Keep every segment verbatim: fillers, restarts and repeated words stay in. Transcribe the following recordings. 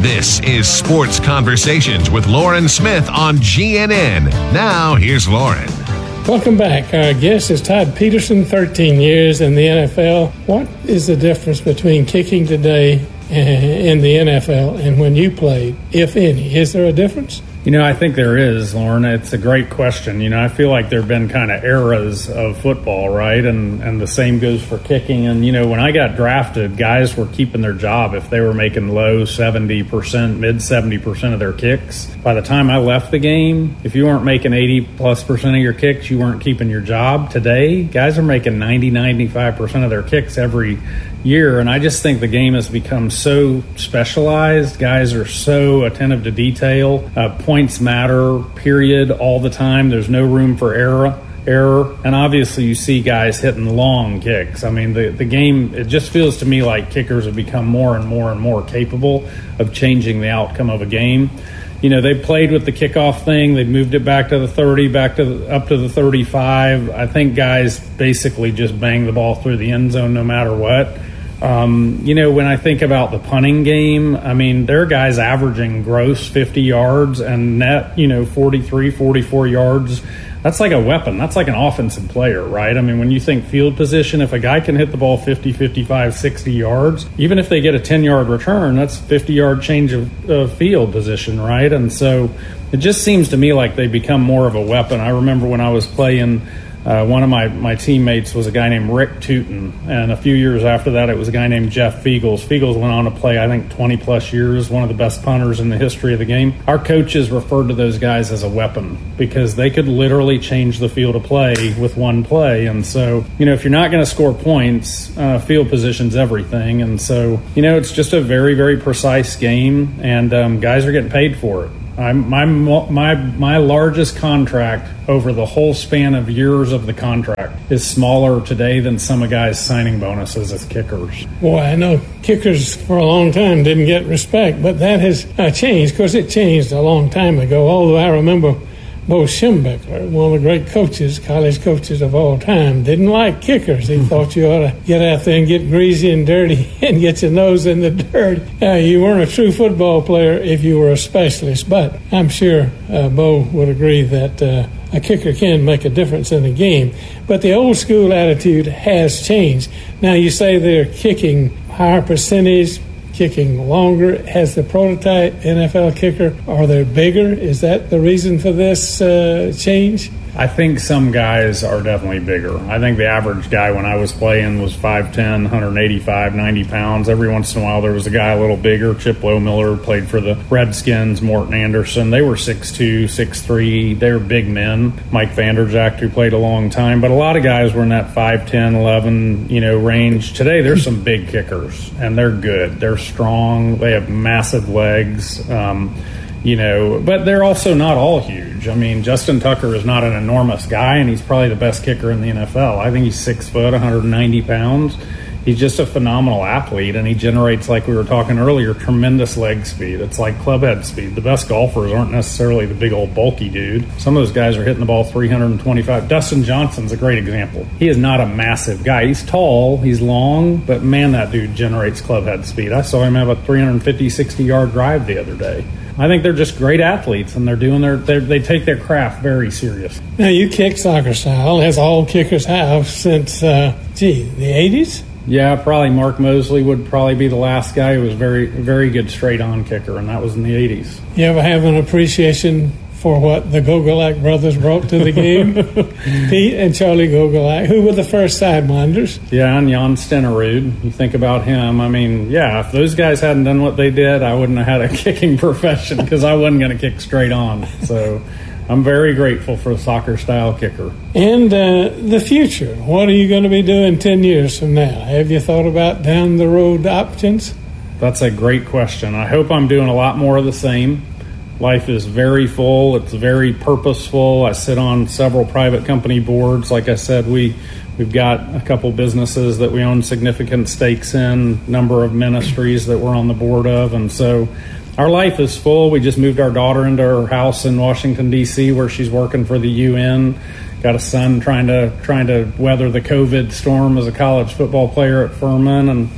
This is Sports Conversations with Lauren Smith on G N N. Now, here's Lauren. Welcome back. Our guest is Todd Peterson, thirteen years in the N F L. What is the difference between kicking today in the N F L and when you played, if any? Is there a difference? You know, I think there is, Lauren. It's a great question. You know, I feel like there have been kind of eras of football, right? And and the same goes for kicking. And, you know, when I got drafted, guys were keeping their job if they were making low seventy percent, mid seventy percent of their kicks. By the time I left the game, if you weren't making eighty plus percent of your kicks, you weren't keeping your job. Today, guys are making ninety, ninety-five percent of their kicks every year, and I just think the game has become so specialized. Guys are so attentive to detail. Uh, points matter, period, all the time. There's no room for error. Error, and obviously you see guys hitting long kicks. I mean, the, the game, it just feels to me like kickers have become more and more and more capable of changing the outcome of a game. You know, they played with the kickoff thing. They moved it back to the thirty, back to the, up to the thirty-five. I think guys basically just bang the ball through the end zone no matter what. Um, you know, when I think about the punting game, I mean, there are guys averaging gross fifty yards and net, you know, forty-three, forty-four yards. That's like a weapon. That's like an offensive player, right? I mean, when you think field position, if a guy can hit the ball fifty, fifty-five, sixty yards, even if they get a ten-yard return, that's fifty-yard change of, of field position, right? And so it just seems to me like they become more of a weapon. I remember when I was playing, Uh, one of my, my teammates was a guy named Rick Tootin, and a few years after that it was a guy named Jeff Feagles. Feagles went on to play, I think, twenty-plus years, one of the best punters in the history of the game. Our coaches referred to those guys as a weapon because they could literally change the field of play with one play. And so, you know, if you're not going to score points, uh, field position's everything. And so, you know, it's just a very, very precise game, and um, guys are getting paid for it. I'm, my my my largest contract over the whole span of years of the contract is smaller today than some of guys' signing bonuses as kickers. Boy, I know kickers for a long time didn't get respect, but that has uh, changed because it changed a long time ago. Although I remember Bo Schembechler, one of the great coaches, college coaches of all time, didn't like kickers. He thought you ought to get out there and get greasy and dirty and get your nose in the dirt. Uh, you weren't a true football player if you were a specialist. But I'm sure uh, Bo would agree that uh, a kicker can make a difference in the game. But the old school attitude has changed. Now you say they're kicking higher percentage, kicking longer. Has the prototype N F L kicker, are they bigger? Is that the reason for this uh, change? I think some guys are definitely bigger. I think the average guy when I was playing was five ten, one eighty-five, ninety pounds. Every once in a while there was a guy a little bigger. Chip Lohmiller played for the Redskins, Morton Anderson. They were six two, six three. They were big men. Mike Vanderjagt, who played a long time. But a lot of guys were in that five ten, eleven, you know, range. Today there's some big kickers, and they're good. They're strong. They have massive legs. Um, You know, but they're also not all huge. I mean, Justin Tucker is not an enormous guy, and he's probably the best kicker in the N F L. I think he's six foot, one ninety pounds. He's just a phenomenal athlete, and he generates, like we were talking earlier, tremendous leg speed. It's like clubhead speed. The best golfers aren't necessarily the big old bulky dude. Some of those guys are hitting the ball three twenty-five. Dustin Johnson's a great example. He is not a massive guy. He's tall, he's long, but man, that dude generates clubhead speed. I saw him have a three fifty, sixty-yard drive the other day. I think they're just great athletes, and they're doing their they take their craft very serious. Now, you kick soccer style, as all kickers have since, uh, gee, the eighties? Yeah, probably Mark Mosley would probably be the last guy who was very, very good straight-on kicker, and that was in the eighties. You ever have an appreciation for what the Gogolak brothers brought to the game? Pete and Charlie Gogolak, who were the first sidewinders. Yeah, and Jan Stenerud. You think about him. I mean, yeah, if those guys hadn't done what they did, I wouldn't have had a kicking profession because I wasn't going to kick straight on. So I'm very grateful for the soccer-style kicker. And uh, the future. What are you going to be doing ten years from now? Have you thought about down-the-road options? That's a great question. I hope I'm doing a lot more of the same. Life is very full. It's very purposeful. I sit on several private company boards. Like I said, we, we've got a couple businesses that we own significant stakes in, number of ministries that we're on the board of. And so our life is full. We just moved our daughter into her house in Washington, D C, where she's working for the U N. Got a son trying to trying to weather the COVID storm as a college football player at Furman. And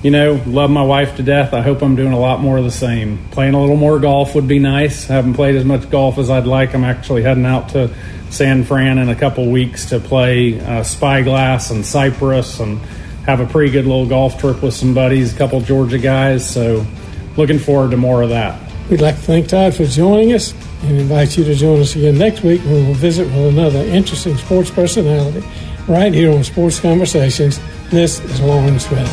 you know, love my wife to death. I hope I'm doing a lot more of the same. Playing a little more golf would be nice. I haven't played as much golf as I'd like. I'm actually heading out to San Fran in a couple weeks to play uh, Spyglass and Cypress and have a pretty good little golf trip with some buddies, a couple Georgia guys. So looking forward to more of that. We'd like to thank Todd for joining us and invite you to join us again next week when we'll visit with another interesting sports personality right here on Sports Conversations. This is Lauren Smith.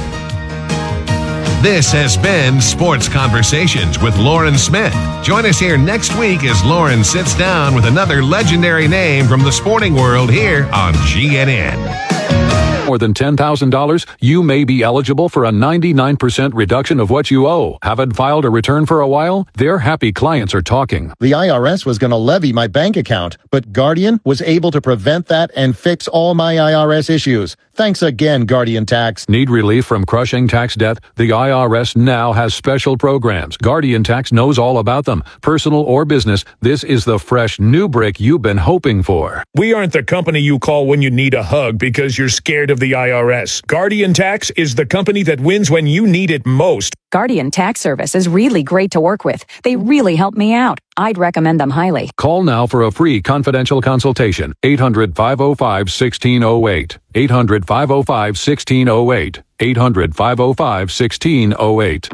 This has been Sports Conversations with Lauren Smith. Join us here next week as Lauren sits down with another legendary name from the sporting world here on G N N. More than ten thousand dollars, you may be eligible for a ninety-nine percent reduction of what you owe. Haven't filed a return for a while? Their happy clients are talking. The I R S was going to levy my bank account, but Guardian was able to prevent that and fix all my I R S issues. Thanks again, Guardian Tax. Need relief from crushing tax debt? The I R S now has special programs. Guardian Tax knows all about them. Personal or business, this is the fresh new brick you've been hoping for. We aren't the company you call when you need a hug because you're scared of the I R S. Guardian Tax is the company that wins when you need it most. Guardian Tax Service is really great to work with. They really helped me out. I'd recommend them highly. Call now for a free confidential consultation. eight hundred, five oh five, one six oh eight. eight hundred, five oh five, one six oh eight. eight hundred, five oh five, one six oh eight.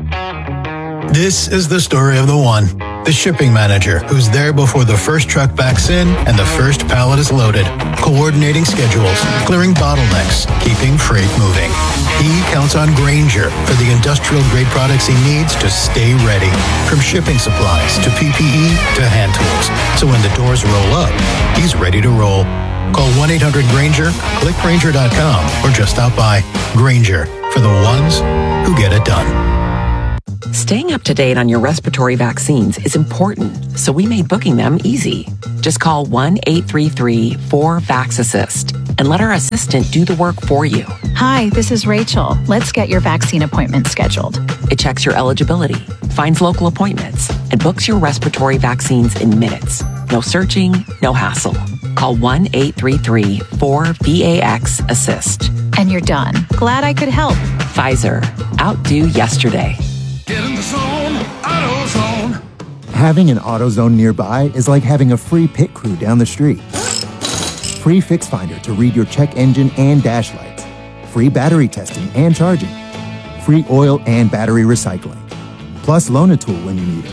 This is the story of the one, the shipping manager, who's there before the first truck backs in and the first pallet is loaded, coordinating schedules, clearing bottlenecks, keeping freight moving. He counts on Grainger for the industrial-grade products he needs to stay ready, from shipping supplies to P P E to hand tools. So when the doors roll up, he's ready to roll. Call one eight hundred Grainger, click Grainger dot com, or just stop by. Grainger, for the ones who get it done. Staying up to date on your respiratory vaccines is important, so we made booking them easy. Just call one eight three three, four, VAX-ASSIST and let our assistant do the work for you. Hi, this is Rachel. Let's get your vaccine appointment scheduled. It checks your eligibility, finds local appointments, and books your respiratory vaccines in minutes. No searching, no hassle. Call one eight three three, four, VAX-ASSIST. And you're done. Glad I could help. Pfizer. Outdo yesterday. Get in the zone, AutoZone. Having an AutoZone nearby is like having a free pit crew down the street. Free Fix Finder to read your check engine and dash lights. Free battery testing and charging. Free oil and battery recycling. Plus loan a tool when you need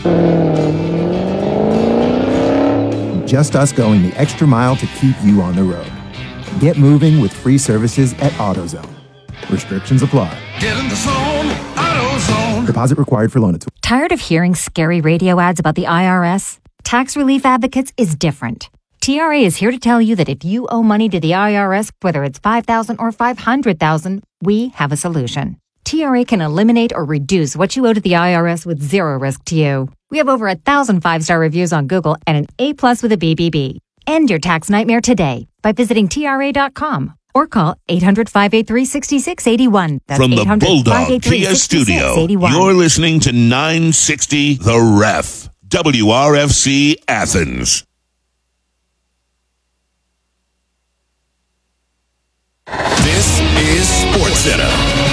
it. Just us going the extra mile to keep you on the road. Get moving with free services at AutoZone. Restrictions apply. Get in the zone, AutoZone. Deposit required for loan a tool. Tired of hearing scary radio ads about the I R S? Tax Relief Advocates is different. T R A is here to tell you that if you owe money to the I R S, whether it's five thousand dollars or five hundred thousand dollars, we have a solution. T R A can eliminate or reduce what you owe to the I R S with zero risk to you. We have over a thousand five-star reviews on Google and an A plus with a B B B. End your tax nightmare today by visiting T R A dot com or call eight hundred, five eight three, six six eight one. That's From the Bulldog Kia Studio, you're listening to nine sixty The Ref, W R F C Athens. This is SportsCenter.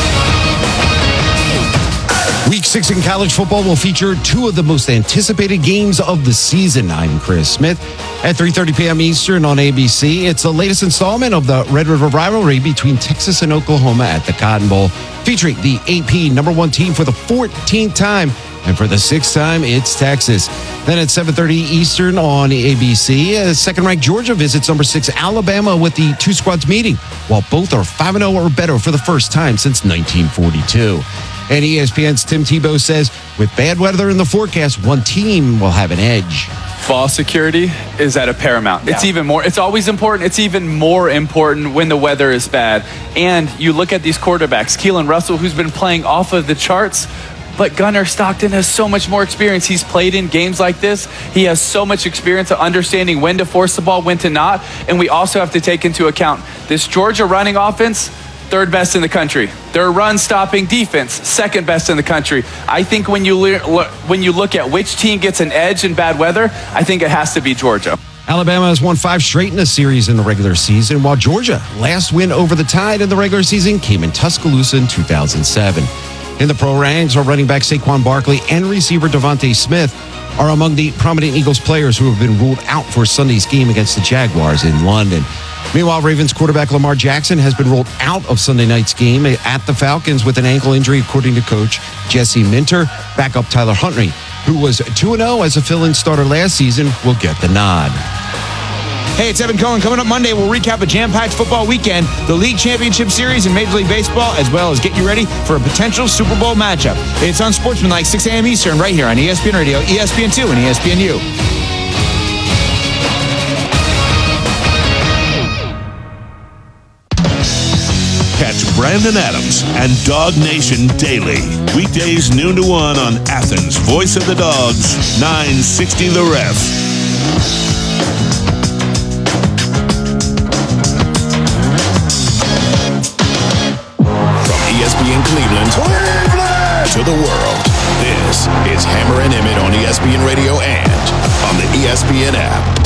Week six in college football will feature two of the most anticipated games of the season. I'm Chris Smith. At three thirty p.m. Eastern on A B C, it's the latest installment of the Red River rivalry between Texas and Oklahoma at the Cotton Bowl, featuring the A P number one team for the fourteenth time. And for the sixth time, it's Texas. Then at seven thirty Eastern on A B C, uh, second-ranked Georgia visits number six Alabama with the two squads meeting, while both are five and oh or better for the first time since nineteen forty-two. And E S P N's Tim Tebow says with bad weather in the forecast, one team will have an edge. Ball security is at a paramount. It's yeah. even more, it's always important. It's even more important when the weather is bad. And you look at these quarterbacks, Keelan Russell, who's been playing off of the charts, but Gunnar Stockton has so much more experience. He's played in games like this. He has so much experience of understanding when to force the ball, when to not. And we also have to take into account this Georgia running offense, third best in the country. Their run-stopping defense, second best in the country. I think when you le- when you look at which team gets an edge in bad weather, I think it has to be Georgia. Alabama has won five straight in the series in the regular season, while Georgia last win over the Tide in the regular season came in Tuscaloosa in two thousand seven. In the pro ranks, our running back Saquon Barkley and receiver Devontae Smith are among the prominent Eagles players who have been ruled out for Sunday's game against the Jaguars in London. Meanwhile, Ravens quarterback Lamar Jackson has been ruled out of Sunday night's game at the Falcons with an ankle injury, according to coach Jesse Minter. Backup Tyler Huntley, who was two and oh as a fill-in starter last season, will get the nod. Hey, it's Evan Cohen. Coming up Monday, we'll recap a jam-packed football weekend, the League Championship Series in Major League Baseball, as well as get you ready for a potential Super Bowl matchup. It's on Sportsmanlike, six a.m. Eastern, right here on E S P N Radio, E S P N two, and E S P N U. Catch Brandon Adams and Dog Nation daily. Weekdays noon to one on Athens' Voice of the Dogs, nine sixty The Ref. E S P N Cleveland, Cleveland to the world. This is Hammer and Emmett on E S P N Radio and on the E S P N app.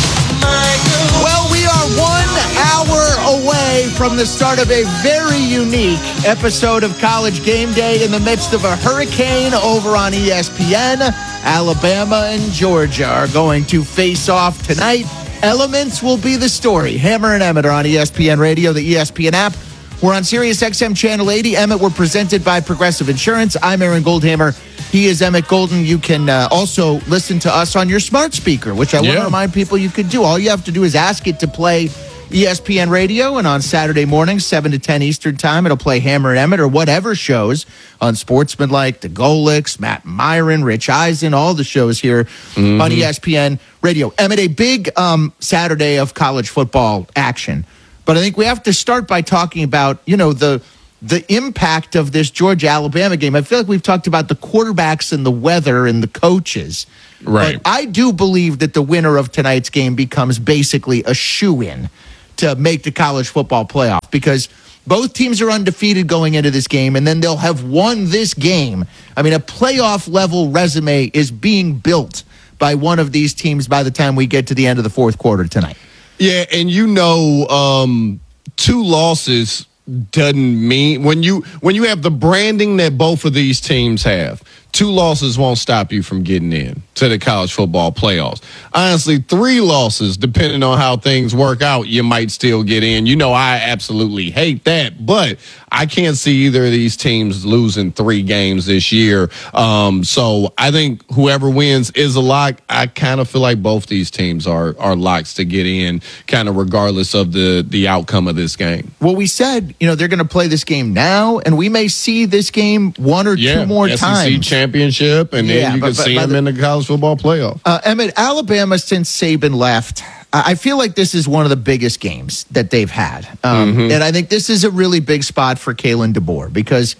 Well, we are one hour away from the start of a very unique episode of College Game Day in the midst of a hurricane over on E S P N. Alabama and Georgia are going to face off tonight. Elements will be the story. Hammer and Emmett are on E S P N Radio, the E S P N app. We're on Sirius X M Channel eighty. Emmett, we're presented by Progressive Insurance. I'm Aaron Goldhammer. He is Emmett Golden. You can uh, also listen to us on your smart speaker, which I yeah. want to remind people you can do. All you have to do is ask it to play E S P N Radio, and on Saturday mornings, seven to ten Eastern Time, it'll play Hammer and Emmett or whatever shows on Sportsmanlike, the Golics, Matt Myron, Rich Eisen, all the shows here mm-hmm. on E S P N Radio. Emmett, a big um, Saturday of college football action. But I think we have to start by talking about, you know, the the impact of this Georgia-Alabama game. I feel like we've talked about the quarterbacks and the weather and the coaches. Right. But I do believe that the winner of tonight's game becomes basically a shoo-in to make the college football playoff because both teams are undefeated going into this game, and then they'll have won this game. I mean, a playoff-level resume is being built by one of these teams by the time we get to the end of the fourth quarter tonight. Yeah, and you know, um, two losses doesn't mean when you when you have the branding that both of these teams have. Two losses won't stop you from getting in to the college football playoffs. Honestly, three losses, depending on how things work out, you might still get in. You know, I absolutely hate that, but I can't see either of these teams losing three games this year. Um, so I think whoever wins is a lock. I kind of feel like both these teams are are locks to get in, kind of regardless of the, the outcome of this game. Well, we said, you know, they're going to play this game now, and we may see this game one or yeah, two more S E C times. Championship, and yeah, then you but, can but, see but them the, in the college football playoff. Uh, Emmett, Alabama, since Saban left, I feel like this is one of the biggest games that they've had. Um, mm-hmm. And I think this is a really big spot for Kalen DeBoer because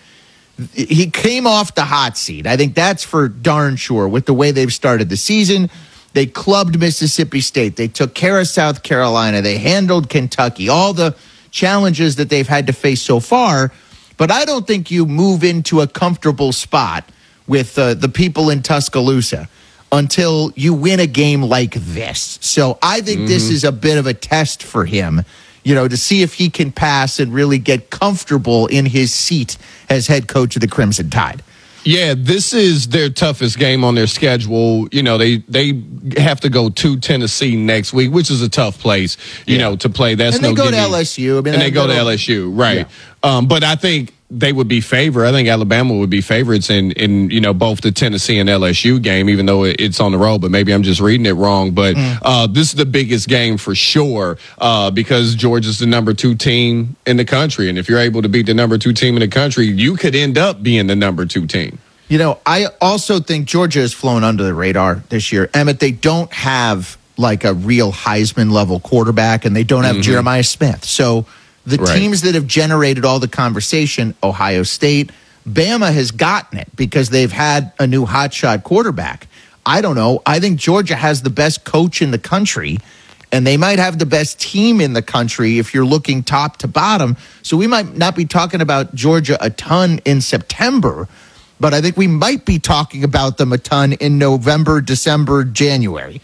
he came off the hot seat. I think that's for darn sure with the way they've started the season. They clubbed Mississippi State. They took care of South Carolina. They handled Kentucky, all the challenges that they've had to face so far. But I don't think you move into a comfortable spot with uh, the people in Tuscaloosa until you win a game like this. So I think mm-hmm. this is a bit of a test for him, you know, to see if he can pass and really get comfortable in his seat as head coach of the Crimson Tide. Yeah, this is their toughest game on their schedule. You know, they they have to go to Tennessee next week, which is a tough place, you yeah. know, to play. That's and they no go gimme. to L S U. I mean, and they go to L S U, right. Yeah. Um, but I think they would be favored. I think Alabama would be favorites in, in, you know, both the Tennessee and L S U game, even though it's on the road, but maybe I'm just reading it wrong. But mm. uh, this is the biggest game for sure uh, because Georgia's the number two team in the country. And if you're able to beat the number two team in the country, you could end up being the number two team. You know, I also think Georgia has flown under the radar this year. Emmett, they don't have like a real Heisman level quarterback, and they don't have mm-hmm. Jeremiah Smith. So the right. teams that have generated all the conversation, Ohio State, Bama has gotten it because they've had a new hotshot quarterback. I don't know. I think Georgia has the best coach in the country, and they might have the best team in the country if you're looking top to bottom. So we might not be talking about Georgia a ton in September, but I think we might be talking about them a ton in November, December, January.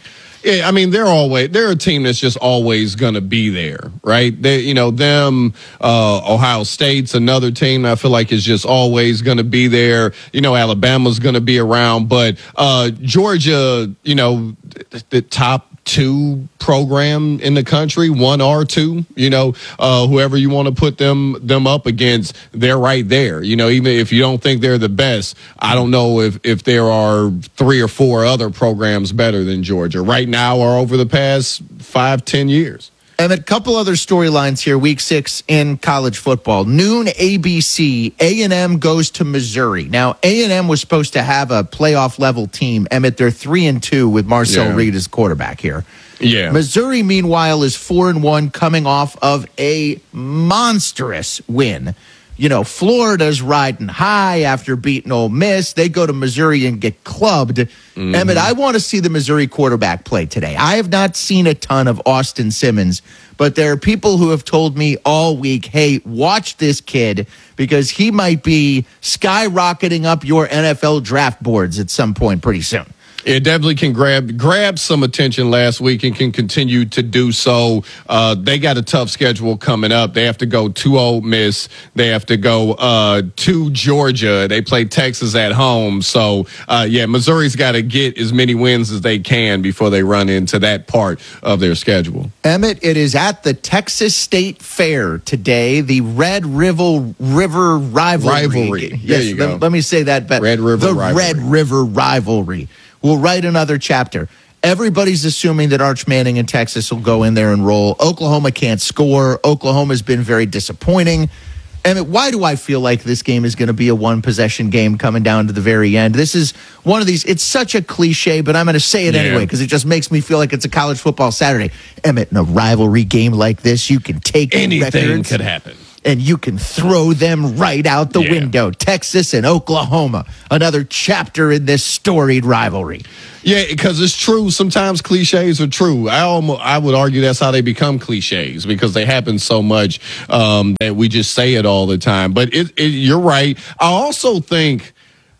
Yeah, I mean, they're always they're a team that's just always going to be there, right? They, you know, them, uh, Ohio State's another team that I feel like is just always going to be there. You know, Alabama's going to be around, but uh, Georgia, you know, the, the top two program in the country, one or two, you know, uh, whoever you want to put them them up against, they're right there. You know, even if you don't think they're the best, I don't know if, if there are three or four other programs better than Georgia right now or over the past five, ten years. And a couple other storylines here, week six in college football. Noon A B C, A and M goes to Missouri. Now, A and M was supposed to have a playoff level team. Emmett, they're three and two with Marcel Yeah. Reed as quarterback here. Yeah. Missouri, meanwhile, is four and one, coming off of a monstrous win. You know, Florida's riding high after beating Ole Miss. They go to Missouri and get clubbed. Mm-hmm. Emmett, I want to see the Missouri quarterback play today. I have not seen a ton of Austin Simmons, but there are people who have told me all week, hey, watch this kid because he might be skyrocketing up your N F L draft boards at some point pretty soon. It definitely can grab grab some attention last week and can continue to do so. Uh, they got a tough schedule coming up. They have to go to Ole Miss. They have to go uh, to Georgia. They play Texas at home. So, uh, yeah, Missouri's got to get as many wins as they can before they run into that part of their schedule. Emmett, it is at the Texas State Fair today, the Red River River Rivalry. Rivalry. There Yes, you let, go. let me say that better. Red River the Rivalry. Red River Rivalry. We'll write another chapter. Everybody's assuming that Arch Manning and Texas will go in there and roll. Oklahoma can't score. Oklahoma's been very disappointing. Emmett, why do I feel like this game is going to be a one-possession game coming down to the very end? This is one of these, it's such a cliche, but I'm going to say it Yeah. anyway because it just makes me feel like it's a college football Saturday. Emmett, in a rivalry game like this, you can take Anything records could happen. and you can throw them right out the Yeah. window. Texas and Oklahoma, another chapter in this storied rivalry. Yeah, because it's true. Sometimes cliches are true. I almost, I would argue that's how they become cliches because they happen so much um, that we just say it all the time. But it, it, you're right. I also think,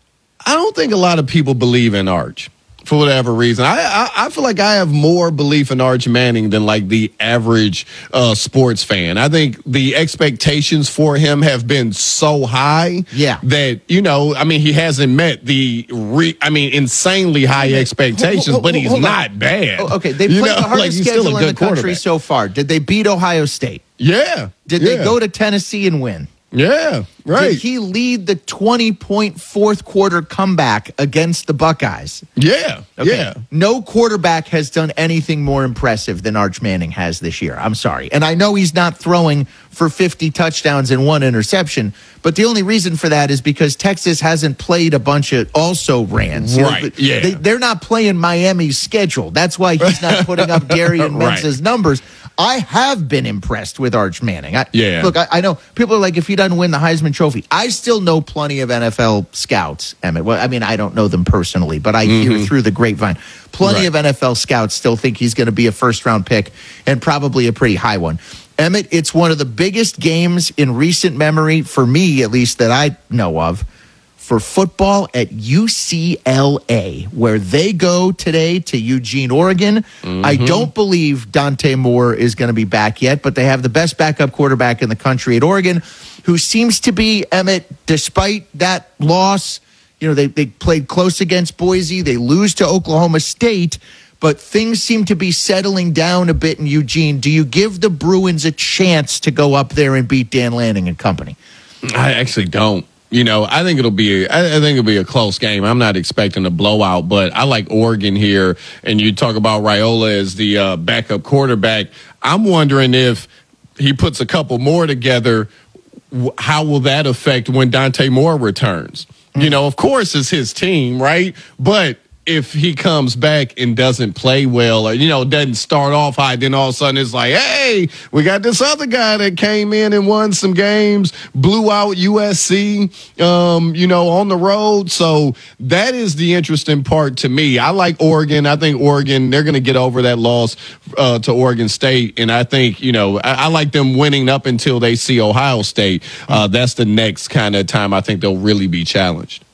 I don't think a lot of people believe in Arch. For whatever reason, I, I I feel like I have more belief in Arch Manning than like the average uh, sports fan. I think the expectations for him have been so high, yeah, that you know, I mean, he hasn't met the, re, I mean, insanely high expectations, Hold- hold- but he's hold on. not bad. Oh, okay, they You played know, the like, hardest he's still schedule a in the good country quarterback. so far. Did they beat Ohio State? Yeah. Did yeah. they go to Tennessee and win? Yeah, right. Did he lead the twenty-point fourth quarter comeback against the Buckeyes? Yeah, Okay. yeah. No quarterback has done anything more impressive than Arch Manning has this year. I'm sorry. And I know he's not throwing for fifty touchdowns and one interception, but the only reason for that is because Texas hasn't played a bunch of also rans. You know, Right, but yeah. They, they're not playing Miami's schedule. That's why he's not putting up Darian Right. Mentz's numbers. I have been impressed with Arch Manning. I, Yeah. Look, I, I know people are like, if he doesn't win the Heisman Trophy, I still know plenty of N F L scouts, Emmett. Well, I mean, I don't know them personally, but I hear Mhm. through the grapevine. Plenty Right. of N F L scouts still think he's going to be a first-round pick and probably a pretty high one. Emmett, it's one of the biggest games in recent memory, for me at least, that I know of, for football at U C L A, where they go today to Eugene, Oregon. I don't believe Dante Moore is going to be back yet, but they have the best backup quarterback in the country at Oregon, who seems to be, Emmett, despite that loss, you know, they, they played close against Boise. They lose to Oklahoma State, but things seem to be settling down a bit in Eugene. Do you give the Bruins a chance to go up there and beat Dan Lanning and company? I actually don't. You know, I think it'll be. A, I think it'll be a close game. I'm not expecting a blowout, but I like Oregon here. And you talk about Raiola as the uh, backup quarterback. I'm wondering if he puts a couple more together. w- How will that affect when Dante Moore returns? Mm-hmm. You know, of course, it's his team, right? But if he comes back and doesn't play well, or, you know, doesn't start off high, then all of a sudden it's like, hey, we got this other guy that came in and won some games, blew out U S C, um, you know, on the road. So that is the interesting part to me. I like Oregon. I think Oregon, they're going to get over that loss uh, to Oregon State. And I think, you know, I, I like them winning up until they see Ohio State. Uh, that's the next kind of time I think they'll really be challenged.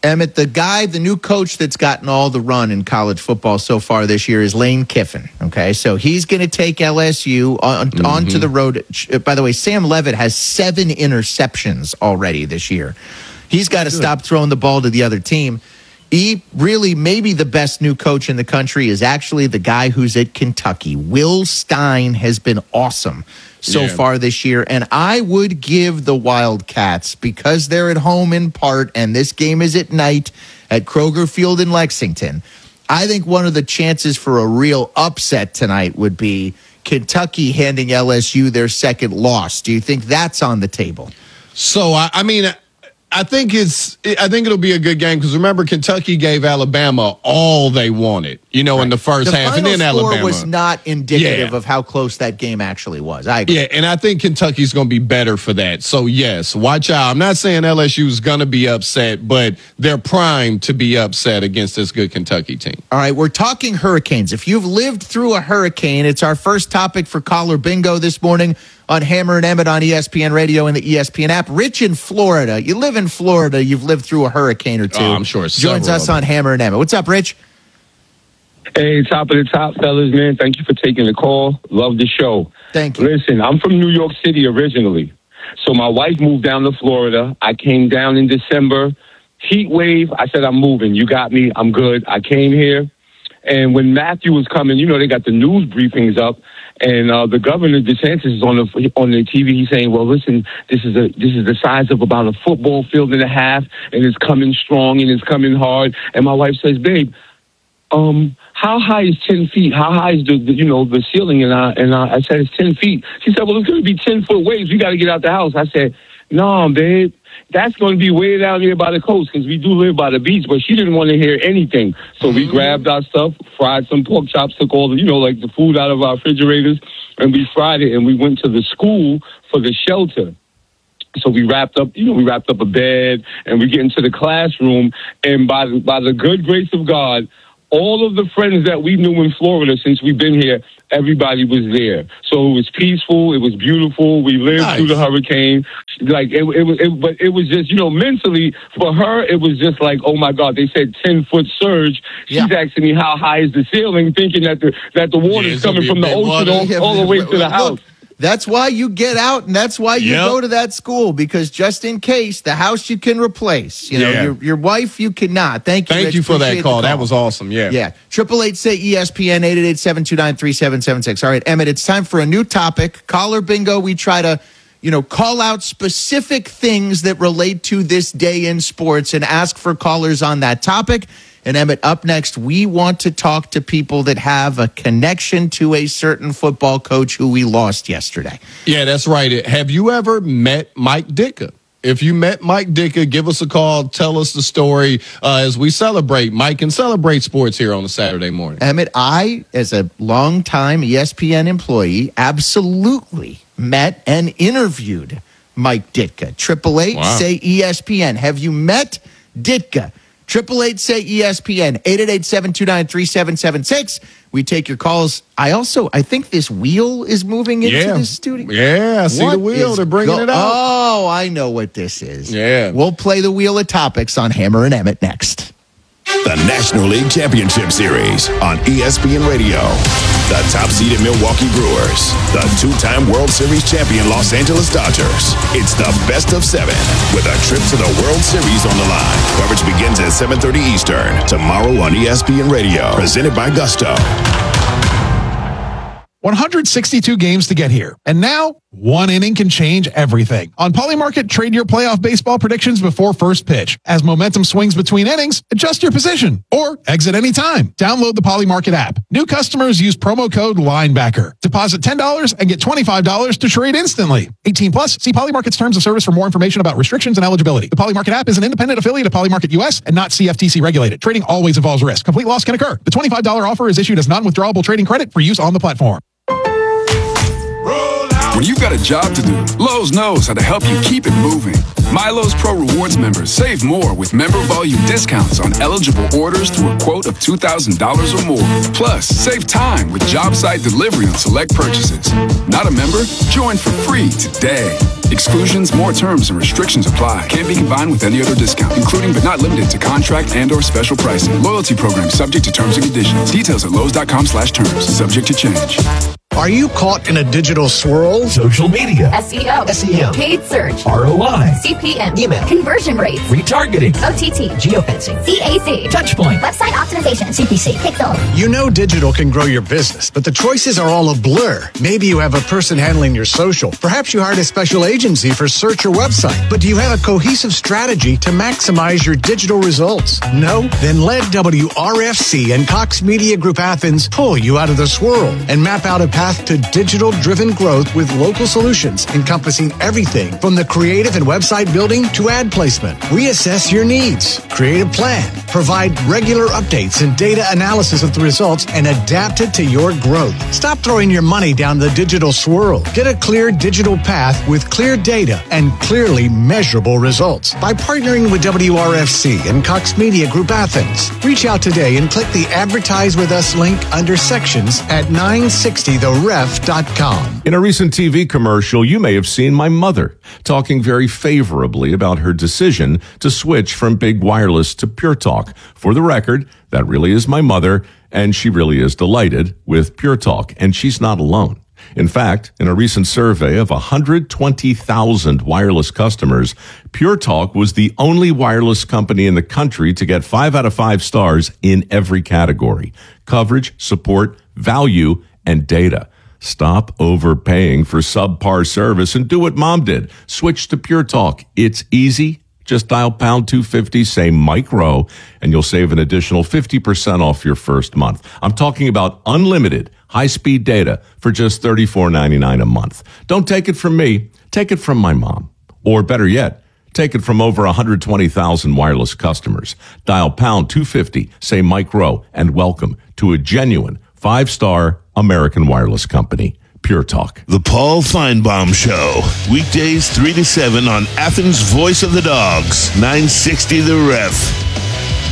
Emmett, the guy, the new coach that's gotten all the run in college football so far this year is Lane Kiffin. Okay, so he's going to take L S U on, mm-hmm. onto the road. By the way, Sam Levitt has seven interceptions already this year. He's got to stop throwing the ball to the other team. He really, maybe the best new coach in the country is actually the guy who's at Kentucky. Will Stein has been awesome so yeah. far this year, and I would give the Wildcats, because they're at home in part, and this game is at night at Kroger Field in Lexington, I think one of the chances for a real upset tonight would be Kentucky handing L S U their second loss. Do you think that's on the table? So, I, I mean... I think it's. I think it'll be a good game because remember, Kentucky gave Alabama all they wanted, you know, right. in the first the half, and then score Alabama was not indicative yeah. of how close that game actually was. I agree. Yeah, and I think Kentucky's going to be better for that. So yes, watch out. I'm not saying L S U is going to be upset, but they're primed to be upset against this good Kentucky team. All right, we're talking hurricanes. If you've lived through a hurricane, it's our first topic for Caller Bingo this morning on Hammer and Emmett on E S P N Radio and the E S P N app. Rich in Florida. You live in Florida. You've lived through a hurricane or two. Oh, I'm sure. Joins us on Hammer and Emmett. What's up, Rich? Hey, top of the top, fellas, man. Thank you for taking the call. Love the show. Thank you. Listen, I'm from New York City originally. So my wife moved down to Florida. I came down in December. Heat wave. I said, I'm moving. You got me. I'm good. I came here. And when Matthew was coming, you know, they got the news briefings up. And uh, the governor DeSantis is on the on the T V. He's saying, "Well, listen, this is a this is the size of about a football field and a half, and it's coming strong and it's coming hard." And my wife says, "Babe, um, how high is ten feet? How high is the, the you know the ceiling?" And I and I, I said, "It's ten feet." She said, "Well, it's going to be ten foot waves. We got to get out the house." I said, "No, babe. That's going to be way down here by the coast because we do live by the beach." But she didn't want to hear anything. So we grabbed our stuff, fried some pork chops, took all the, you know, like the food out of our refrigerators, and we fried it. And we went to the school for the shelter. So we wrapped up, you know, we wrapped up a bed and we get into the classroom. And by the, by the good grace of God, all of the friends that we knew in Florida since we've been here, everybody was there. So it was peaceful. It was beautiful. We lived nice. through the hurricane. Like it, it was, it, but it was just, you know, mentally for her, it was just like, oh my God, they said ten foot surge. She's yeah. asking me how high is the ceiling, thinking that the that the water is yeah, coming from the ocean all, yeah, all the way to the house. Look, that's why you get out, and that's why you yep. go to that school, because just in case, the house you can replace. You know, yeah. your your wife you cannot. Thank you. Thank Rich. you for that call. call. That was awesome. Yeah. Yeah. Triple eight say E S P N eight eight eight seven two nine three seven seven six. All right, Emmett, it's time for a new topic. Caller Bingo. We try to, you know, call out specific things that relate to this day in sports and ask for callers on that topic. And Emmett, up next, we want to talk to people that have a connection to a certain football coach who we lost yesterday. Yeah, that's right. Have you ever met Mike Ditka? If you met Mike Ditka, give us a call. Tell us the story uh, as we celebrate Mike and celebrate sports here on a Saturday morning. Emmett, I, as a longtime E S P N employee, absolutely met and interviewed Mike Ditka. Triple eight wow. say E S P N. Have you met Ditka? Triple eight say E S P N, eight eight eight seven two nine three seven seven six. We take your calls. I also, I think this wheel is moving into yeah. the studio. Yeah, I see what the wheel. They're bringing go- it out. Oh, I know what this is. Yeah. We'll play the Wheel of Topics on Hammer and Emmett next. The National League Championship Series on E S P N Radio. The top-seeded Milwaukee Brewers. The two-time World Series champion Los Angeles Dodgers. It's the best of seven with a trip to the World Series on the line. Coverage begins at seven thirty Eastern tomorrow on E S P N Radio. Presented by Gusto. one hundred sixty-two games to get here. And now, one inning can change everything. On Polymarket, trade your playoff baseball predictions before first pitch. As momentum swings between innings, adjust your position or exit anytime. Download the Polymarket app. New customers use promo code LINEBACKER. Deposit ten dollars and get twenty-five dollars to trade instantly. eighteen plus, see Polymarket's terms of service for more information about restrictions and eligibility. The Polymarket app is an independent affiliate of Polymarket U S and not C F T C regulated. Trading always involves risk. Complete loss can occur. The twenty-five dollars offer is issued as non-withdrawable trading credit for use on the platform. When you've got a job to do, Lowe's knows how to help you keep it moving. My Lowe's Pro Rewards members save more with member volume discounts on eligible orders through a quote of two thousand dollars or more. Plus, save time with job site delivery on select purchases. Not a member? Join for free today. Exclusions, more terms, and restrictions apply. Can't be combined with any other discount, including but not limited to contract and or special pricing. Loyalty program subject to terms and conditions. Details at Lowe's.com slash terms. Subject to change. Are you caught in a digital swirl? Social media, S E O, S E M, paid search, R O I, C P M, email, conversion rates, retargeting, O T T, geofencing, C A C, touchpoint, website optimization, C P C, Pixel. You know digital can grow your business, but the choices are all a blur. Maybe you have a person handling your social. Perhaps you hired a special agency for search or website. But do you have a cohesive strategy to maximize your digital results? No? Then let W R F C and Cox Media Group Athens pull you out of the swirl and map out a path to digital driven growth with local solutions encompassing everything from the creative and website building to ad placement. We assess your needs, create a plan, provide regular updates and data analysis of the results, and adapt it to your growth. Stop throwing your money down the digital swirl. Get a clear digital path with clear data and clearly measurable results by partnering with W R F C and Cox Media Group Athens. Reach out today and click the Advertise with Us link under sections at nine sixty the ref dot com. In a recent T V commercial, you may have seen my mother talking very favorably about her decision to switch from big wireless to Pure Talk. For the record, that really is my mother, and she really is delighted with Pure Talk, and she's not alone. In fact, in a recent survey of one hundred twenty thousand wireless customers, Pure Talk was the only wireless company in the country to get five out of five stars in every category: coverage, support, value, and data. Stop overpaying for subpar service and do what Mom did. Switch to Pure Talk. It's easy. Just dial pound two fifty, say Mike Rowe, and you'll save an additional fifty percent off your first month. I'm talking about unlimited high-speed data for just thirty-four ninety-nine a month. Don't take it from me. Take it from my mom. Or better yet, take it from over one hundred twenty thousand wireless customers. Dial pound two fifty, say Mike Rowe, and welcome to a genuine five-star American wireless company, Pure Talk. The Paul Feinbaum Show. Weekdays three to seven on Athens' Voice of the Dogs, nine sixty The Ref.